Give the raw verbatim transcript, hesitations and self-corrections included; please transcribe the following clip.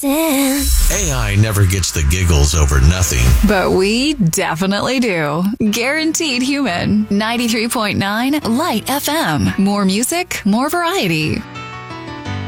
listen. A I never gets the giggles over nothing. But we definitely do. Guaranteed Human. ninety-three point nine Light F M. More music, more variety.